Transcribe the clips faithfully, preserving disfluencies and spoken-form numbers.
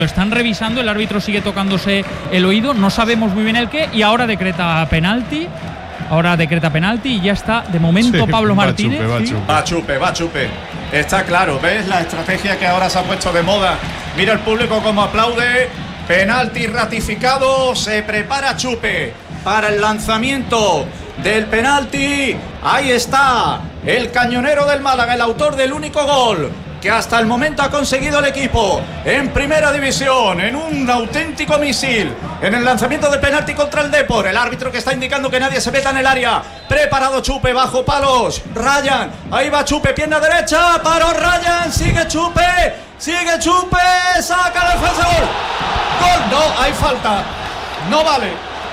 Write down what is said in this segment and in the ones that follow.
Lo están revisando, el árbitro sigue tocándose el oído, no sabemos muy bien el qué, y ahora decreta penalti. Ahora decreta penalti y ya está, de momento, sí, Pablo Martínez. Va chupe, va, va chupe, va chupe. Está claro, ¿ves la estrategia que ahora se ha puesto de moda? Mira el público como aplaude. Penalti ratificado, se prepara Chupe para el lanzamiento del penalti. Ahí está el cañonero del Málaga, el autor del único gol que hasta el momento ha conseguido el equipo en primera división, en un auténtico misil, en el lanzamiento del penalti contra el Depor. El árbitro que está indicando que nadie se meta en el área. Preparado Chupe, bajo palos, Ryan, ahí va Chupe, pierna derecha, paró Ryan, sigue Chupe, sigue Chupe, saca el defensor. Gol, no, hay falta, no vale,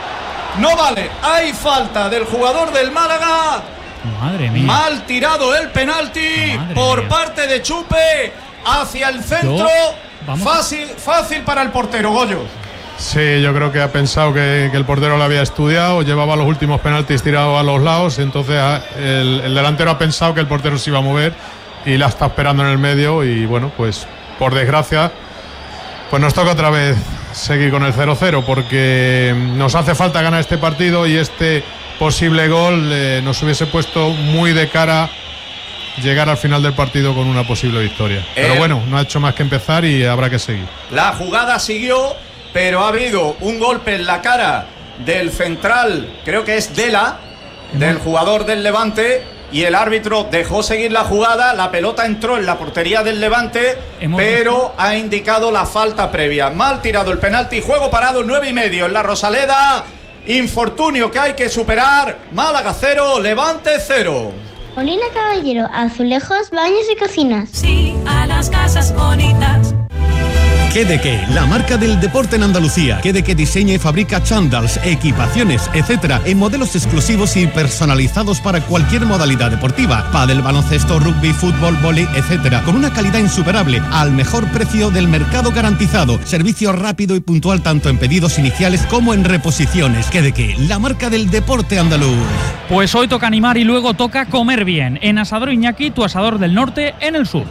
no vale, hay falta del jugador del Málaga. Madre mía. Mal tirado el penalti Madre por mía. parte de Chupe hacia el centro. Fácil, fácil para el portero, Goyo. Sí, yo creo que ha pensado que, que el portero lo había estudiado, llevaba los últimos penaltis tirados a los lados, entonces el, el delantero ha pensado que el portero se iba a mover y la está esperando en el medio y bueno, pues por desgracia, pues nos toca otra vez seguir con el cero cero porque nos hace falta ganar este partido y este posible gol eh, nos hubiese puesto muy de cara llegar al final del partido con una posible victoria. Pero eh, bueno, no ha hecho más que empezar y habrá que seguir. La jugada siguió, pero ha habido un golpe en la cara del central, creo que es Dela, del jugador del Levante, y el árbitro dejó seguir la jugada. La pelota entró en la portería del Levante, Hemos pero visto. ha indicado la falta previa. Mal tirado el penalti, juego parado, nueve y medio en la Rosaleda. Infortunio que hay que superar. Málaga cero, Levante cero. Molina Caballero, azulejos, baños y cocinas. Sí, a las casas bonitas. ¿Qué de qué? La marca del deporte en Andalucía. ¿Qué de qué diseña y fabrica chándals, equipaciones, etcétera, en modelos exclusivos y personalizados para cualquier modalidad deportiva? Pádel, baloncesto, rugby, fútbol, vóley, etcétera, con una calidad insuperable, al mejor precio del mercado garantizado. Servicio rápido y puntual tanto en pedidos iniciales como en reposiciones. ¿Qué de qué? La marca del deporte andaluz. Pues hoy toca animar y luego toca comer bien. En Asador Iñaki, tu asador del norte en el sur.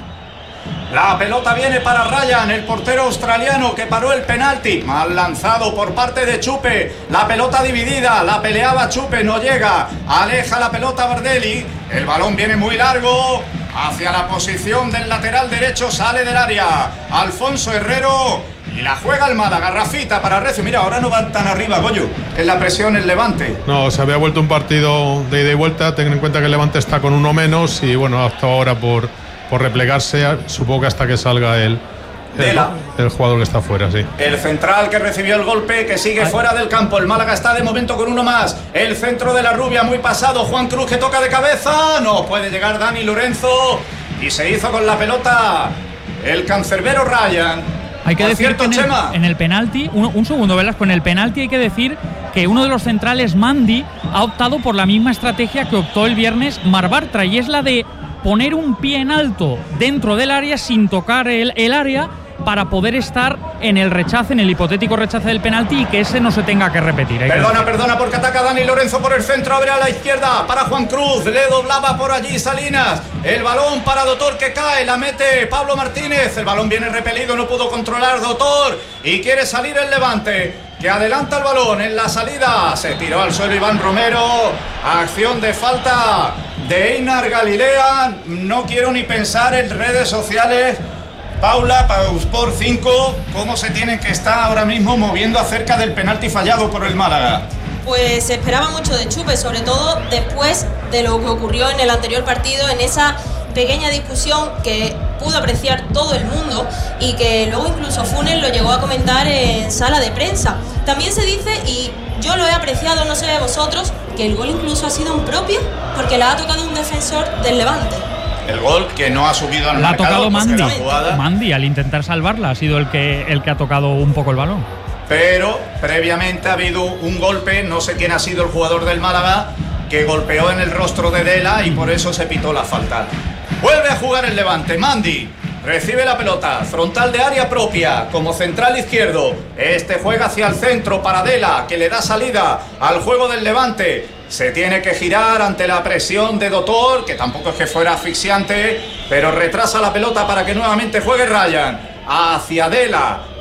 La pelota viene para Ryan, el portero australiano que paró el penalti. Mal lanzado por parte de Chupe. La pelota dividida, la peleaba Chupe, no llega. Aleja la pelota Bardelli. El balón viene muy largo hacia la posición del lateral derecho, sale del área Alfonso Herrero y la juega el Málaga. Rafita para Recio. Mira, ahora no van tan arriba, Goyo, en la presión el Levante. No, se había vuelto un partido de ida y vuelta. Ten en cuenta que el Levante está con uno menos y bueno, hasta ahora por... por replegarse, supongo que hasta que salga el, el, el jugador que está fuera, sí. El central que recibió el golpe, que sigue Ay. fuera del campo. El Málaga está de momento con uno más. El centro de la rubia, muy pasado. Juan Cruz que toca de cabeza. No puede llegar Dani Lorenzo. Y se hizo con la pelota el cancerbero Ryan. Hay que Por decir cierto, que en, el, en el penalti, un, un segundo, Velasco, en el penalti hay que decir que uno de los centrales, Mandi, ha optado por la misma estrategia que optó el viernes Mar Bartra, y es la de poner un pie en alto dentro del área sin tocar el, el área para poder estar en el rechace, en el hipotético rechace del penalti y que ese no se tenga que repetir. ¿eh? Perdona, perdona, porque ataca Dani Lorenzo por el centro, abre a la izquierda para Juan Cruz, le doblaba por allí Salinas, el balón para Dotor que cae, la mete Pablo Martínez, el balón viene repelido, no pudo controlar Dotor y quiere salir el Levante, que adelanta el balón en la salida, se tiró al suelo Iván Romero, acción de falta de Einar Galilea. No quiero ni pensar en redes sociales, Paula, para Sport cinco, cómo se tienen que estar ahora mismo moviendo acerca del penalti fallado por el Málaga. Pues se esperaba mucho de Chupe, sobre todo después de lo que ocurrió en el anterior partido, en esa pequeña discusión que pudo apreciar todo el mundo y que luego incluso Funes lo llegó a comentar en sala de prensa. También se dice, y yo lo he apreciado, no sé vosotros, que el gol incluso ha sido impropio porque la ha tocado un defensor del Levante. El gol que no ha subido al la marcador. La ha tocado Mandi. La jugada... Mandi, al intentar salvarla, ha sido el que, el que ha tocado un poco el balón. Pero previamente ha habido un golpe, no sé quién ha sido el jugador del Málaga, que golpeó en el rostro de Dela y por eso se pitó la falta. Vuelve a jugar el Levante, Mandi. Recibe la pelota, frontal de área propia, como central izquierdo. Este juega hacia el centro para Dela, que le da salida al juego del Levante. Se tiene que girar ante la presión de Dotor, que tampoco es que fuera asfixiante, pero retrasa la pelota para que nuevamente juegue Ryan. Hacia Dela,